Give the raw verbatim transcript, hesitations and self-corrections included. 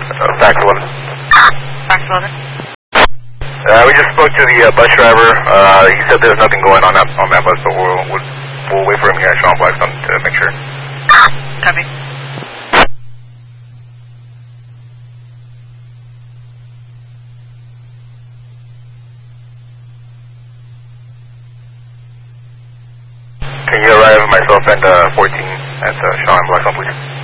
uh, fax eleven. Fax eleven. Uh, we just spoke to the uh, bus driver. Uh, he said there's nothing going on that on that bus, but we'll we'll, we'll wait for him here at Sean Blackstone to make sure. Copy. Can you arrive myself and uh, fourteen at uh, Sean Blackstone, please?